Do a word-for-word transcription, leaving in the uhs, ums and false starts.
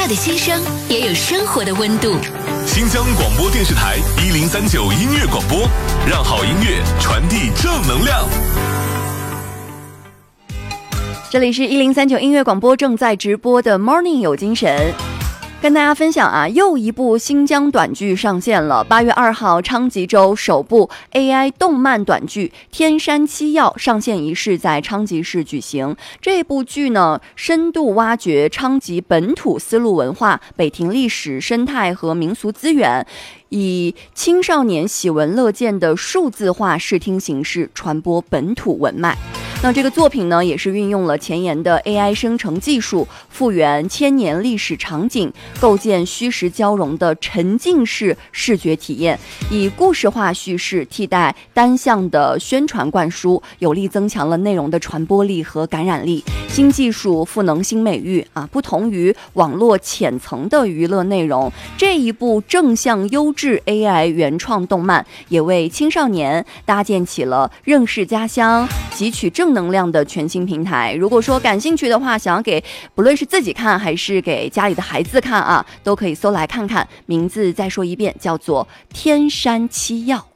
大的牺牲，也有生活的温度。 新疆广播电视台一零三九音乐广播，让好音乐传递正能量。 这里是一零三九音乐广播正在直播的 Morning 有精神，跟大家分享啊，又一部新疆短剧上线了。八月二号，昌吉州首部 A I 动漫短剧《天山七曜》上线仪式在昌吉市举行。这部剧呢，深度挖掘昌吉本土丝路文化、北庭历史、生态和民俗资源，以青少年喜闻乐见的数字化视听形式传播本土文脉。那这个作品呢，也是运用了前沿的 A I 生成技术，复原千年历史场景，构建虚实交融的沉浸式视觉体验，以故事化叙事替代单向的宣传灌输，有力增强了内容的传播力和感染力。新技术赋能新美育啊，不同于网络浅层的娱乐内容，这一部正向优质 A I 原创动漫，也为青少年搭建起了认识家乡、汲取正能量的全新平台。如果说感兴趣的话，想要给不论是自己看还是给家里的孩子看啊，都可以搜来看看。名字再说一遍，叫做《天山七曜》。